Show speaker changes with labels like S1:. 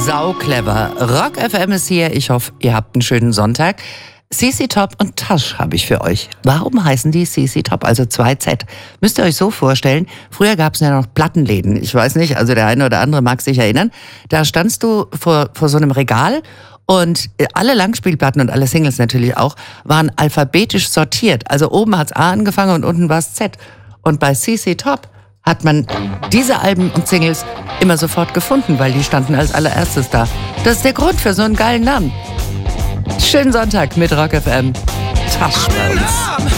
S1: Sau clever. Rock FM ist hier. Ich hoffe, ihr habt einen schönen Sonntag. CC Top und Tasch habe ich für euch. Warum heißen die CC Top, also 2Z? Müsst ihr euch so vorstellen, früher gab es ja noch Plattenläden. Ich weiß nicht, also der eine oder andere mag sich erinnern. Da standst du vor so einem Regal und alle Langspielplatten und alle Singles natürlich auch waren alphabetisch sortiert. Also oben hat's A angefangen und unten war's Z. Und bei CC Top hat man diese Alben und Singles immer sofort gefunden, weil die standen als allererstes da. Das ist der Grund für so einen geilen Namen. Schönen Sonntag mit Rock FM. Tasch bei uns.